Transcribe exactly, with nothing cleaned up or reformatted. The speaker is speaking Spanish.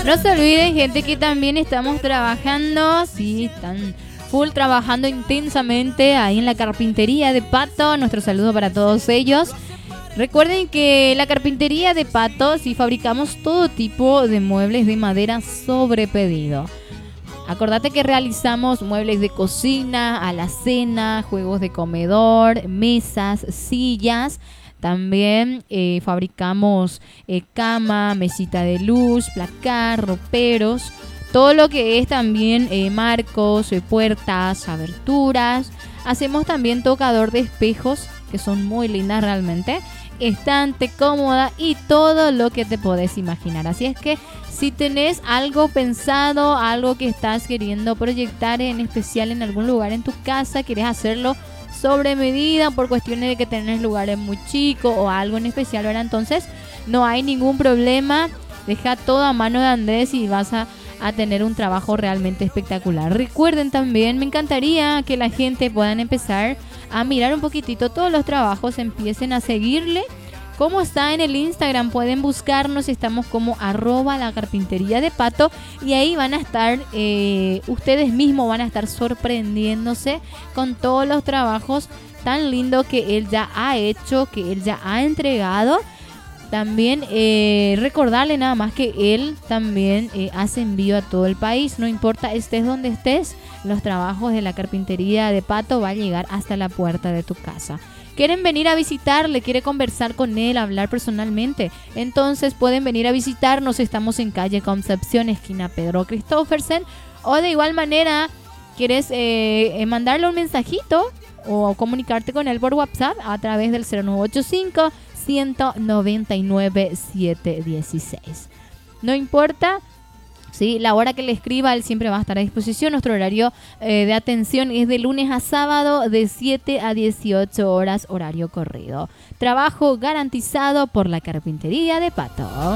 No se olviden, gente, que también estamos trabajando, sí, están full trabajando intensamente ahí en la carpintería de Pato. Nuestro saludo para todos ellos. Recuerden que la carpintería de Pato, sí, fabricamos todo tipo de muebles de madera sobre pedido. Acordate que realizamos muebles de cocina, alacena, juegos de comedor, mesas, sillas. También eh, fabricamos eh, cama, mesita de luz, placar, roperos. Todo lo que es también eh, marcos, eh, puertas, aberturas. Hacemos también tocador de espejos, que son muy lindas realmente. Estante, cómoda y todo lo que te podés imaginar. Así es que si tenés algo pensado, algo que estás queriendo proyectar en especial en algún lugar en tu casa, querés hacerlo sobre medida por cuestiones de que tenés lugares muy chicos o algo en especial, ¿verdad? Entonces no hay ningún problema. Deja todo a mano de Andrés y vas a, a tener un trabajo realmente espectacular. Recuerden también, me encantaría que la gente puedan empezar a mirar un poquitito todos los trabajos, empiecen a seguirle. Como está en el Instagram, pueden buscarnos, estamos como arroba la carpintería de Pato y ahí van a estar, eh, ustedes mismos van a estar sorprendiéndose con todos los trabajos tan lindos que él ya ha hecho, que él ya ha entregado. También eh, recordarle nada más que él también eh, hace envío a todo el país, no importa estés donde estés, los trabajos de la carpintería de Pato va a llegar hasta la puerta de tu casa. ¿Quieren venir a visitarle? ¿Quiere conversar con él, hablar personalmente? Entonces pueden venir a visitarnos. Estamos en calle Concepción, esquina Pedro Christophersen. O de igual manera, ¿quieres eh, mandarle un mensajito o comunicarte con él por WhatsApp a través del cero nueve ocho cinco, uno nueve nueve, siete uno seis? No importa. Sí, la hora que le escriba, él siempre va a estar a disposición. Nuestro horario eh, de atención es de lunes a sábado de siete a dieciocho horas, horario corrido. Trabajo garantizado por la carpintería de Pato.